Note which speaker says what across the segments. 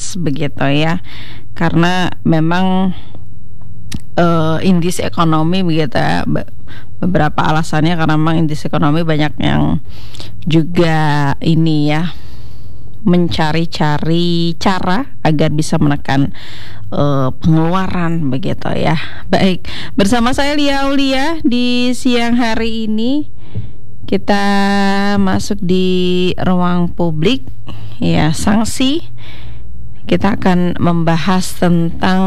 Speaker 1: atas begitu ya, karena memang indeks ekonomi begitu ya. Beberapa alasannya karena memang indeks ekonomi banyak yang juga ini ya, mencari-cari cara agar bisa menekan pengeluaran begitu ya. Baik, bersama saya Lia Aulia di siang hari ini kita masuk di ruang publik ya, sanksi. Kita akan membahas tentang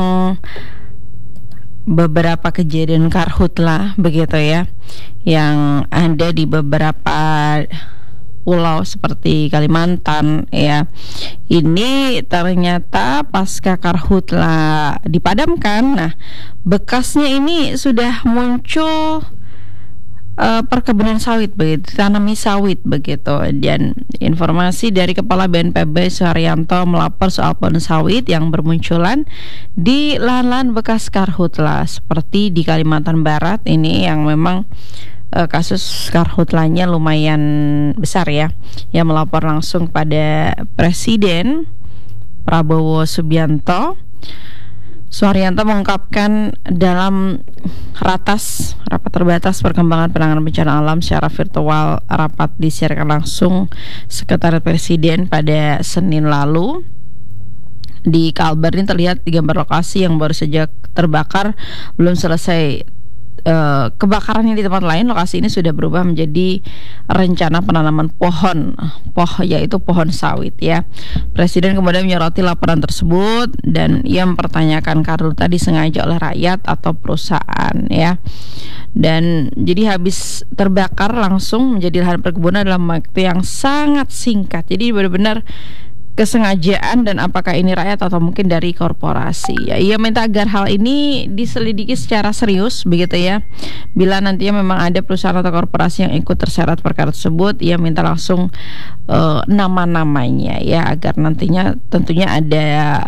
Speaker 1: beberapa kejadian karhutla begitu ya, yang ada di beberapa pulau seperti Kalimantan ya. Ini ternyata pasca karhutla dipadamkan, nah bekasnya ini sudah muncul perkebunan sawit begitu, tanami sawit begitu. Dan informasi dari Kepala BNPB Suharyanto melapor soal pohon sawit yang bermunculan di lahan-lahan bekas karhutla seperti di Kalimantan Barat ini, yang memang kasus karhutlanya lumayan besar ya, yang melapor langsung pada Presiden Prabowo Subianto. Suharyanto mengungkapkan dalam rapat terbatas perkembangan penanganan bencana alam secara virtual. Rapat disiarkan langsung Sekretariat Presiden pada Senin lalu. Di Kalbar ini terlihat di gambar lokasi yang baru saja terbakar, belum selesai kebakaran yang di tempat lain. Lokasi ini sudah berubah menjadi rencana penanaman pohon, yaitu pohon sawit ya. Presiden kemudian menyoroti laporan tersebut dan ia mempertanyakan karhutla disengaja oleh rakyat atau perusahaan ya. Dan jadi habis terbakar langsung menjadi lahan perkebunan dalam waktu yang sangat singkat. Jadi benar-benar kesengajaan, dan apakah ini rakyat atau mungkin dari korporasi ya. Ia minta agar hal ini diselidiki secara serius begitu ya. Bila nantinya memang ada perusahaan atau korporasi yang ikut terseret perkara tersebut, ia minta langsung nama-namanya ya, agar nantinya tentunya ada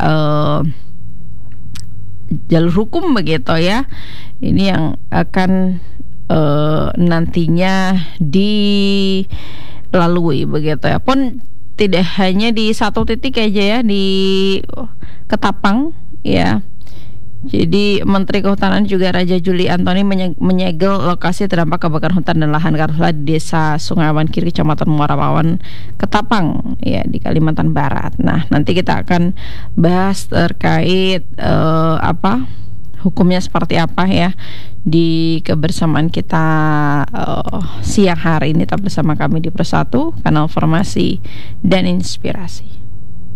Speaker 1: jalur hukum begitu ya. Ini yang akan nantinya dilalui begitu ya. Pun tidak hanya di satu titik aja ya, di Ketapang ya. Jadi Menteri Kehutanan juga Raja Juli Antoni menyegel lokasi terdampak kebakaran hutan dan lahan karhutla di Desa Sungai Awan Kiri, Kecamatan Muara Pawan, Ketapang ya, di Kalimantan Barat. Nah, nanti kita akan bahas terkait hukumnya seperti apa ya di kebersamaan kita siang hari ini. Tetap bersama kami di Persatu, kanal Informasi dan Inspirasi.